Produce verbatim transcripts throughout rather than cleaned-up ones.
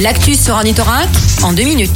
L'actu sur Ornithorynque en deux minutes.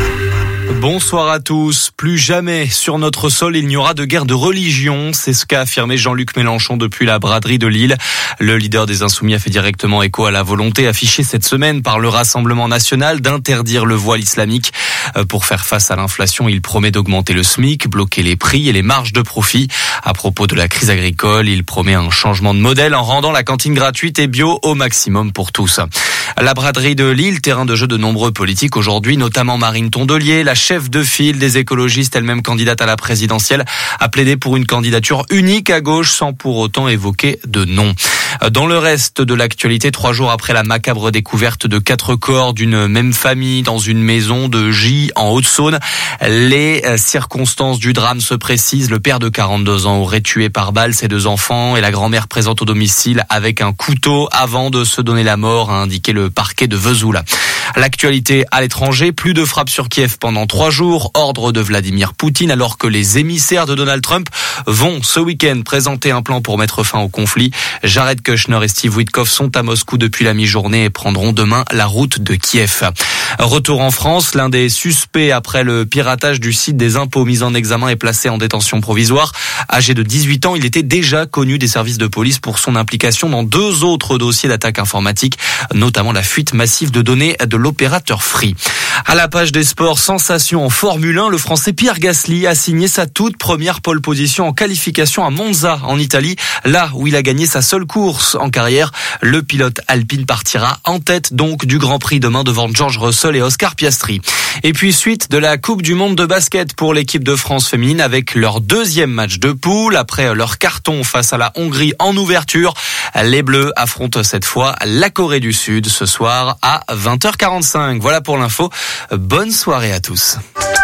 Bonsoir à tous. Plus jamais sur notre sol il n'y aura de guerre de religion. C'est ce qu'a affirmé Jean-Luc Mélenchon depuis la braderie de Lille. Le leader des Insoumis a fait directement écho à la volonté affichée cette semaine par le Rassemblement national d'interdire le voile islamique. Pour faire face à l'inflation, il promet d'augmenter le SMIC, bloquer les prix et les marges de profit. À propos de la crise agricole, il promet un changement de modèle en rendant la cantine gratuite et bio au maximum pour tous. La braderie de Lille, terrain de jeu de nombreux politiques aujourd'hui, notamment Marine Tondelier, la chef de file des écologistes, elle-même candidate à la présidentielle, a plaidé pour une candidature unique à gauche sans pour autant évoquer de nom. Dans le reste de l'actualité, trois jours après la macabre découverte de quatre corps d'une même famille dans une maison de Gy en Haute-Saône, les circonstances du drame se précisent. Le père de quarante-deux ans aurait tué par balle ses deux enfants et la grand-mère présente au domicile avec un couteau avant de se donner la mort, a indiqué le parquet de Vesoul. L'actualité à l'étranger, plus de frappes sur Kiev pendant trois jours, ordre de Vladimir Poutine, alors que les émissaires de Donald Trump vont ce week-end présenter un plan pour mettre fin au conflit. Jared Kushner et Steve Witkoff sont à Moscou depuis la mi-journée et prendront demain la route de Kiev. Retour en France, l'un des suspects après le piratage du site des impôts mis en examen est placé en détention provisoire. Âgé de dix-huit ans, il était déjà connu des services de police pour son implication dans deux autres dossiers d'attaque informatique, notamment la fuite massive de données de l'opérateur Free. À la page des sports, sensation en Formule un, le Français Pierre Gasly a signé sa toute première pole position en qualification à Monza, en Italie, là où il a gagné sa seule course en carrière. Le pilote alpine partira en tête donc du Grand Prix demain devant George Russell et Oscar Piastri. Et puis suite de la Coupe du Monde de basket pour l'équipe de France féminine avec leur deuxième match de poule. Après leur carton face à la Hongrie en ouverture, les Bleus affrontent cette fois la Corée du Sud ce soir à vingt heures quarante-cinq. Voilà pour l'info. Bonne soirée à tous.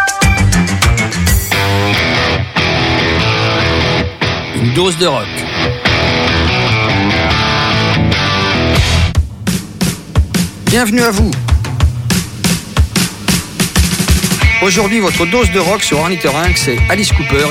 Une dose de rock. Bienvenue à vous. Aujourd'hui, votre dose de rock sur Ornithorynque, c'est Alice Cooper.